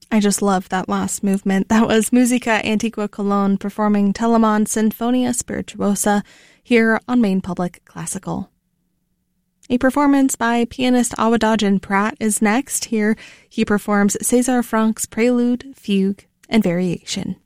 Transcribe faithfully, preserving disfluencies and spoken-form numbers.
I just love that last movement. That was Musica Antigua Colón performing Telemán Sinfonia Spirituosa here on Maine Public Classical. A performance by pianist Awadagin Pratt is next. Here he performs César Franck's Prelude, Fugue, and Variation.